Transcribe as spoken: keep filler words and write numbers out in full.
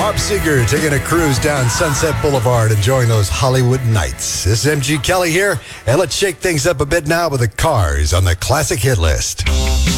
Bob Seger taking a cruise down Sunset Boulevard, enjoying those Hollywood nights. This is M G Kelly here, and let's shake things up a bit now with the Cars on the Classic Hit List.